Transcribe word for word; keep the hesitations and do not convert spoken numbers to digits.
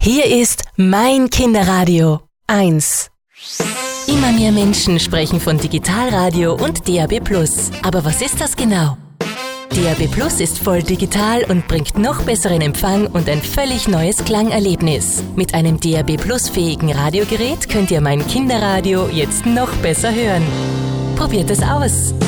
Hier ist mein Kinderradio eins. Immer mehr Menschen sprechen von Digitalradio und D A B plus. Aber was ist das genau? D A B plus ist voll digital und bringt noch besseren Empfang und ein völlig neues Klangerlebnis. Mit einem D A B plus fähigen Radiogerät könnt ihr mein Kinderradio jetzt noch besser hören. Probiert es aus!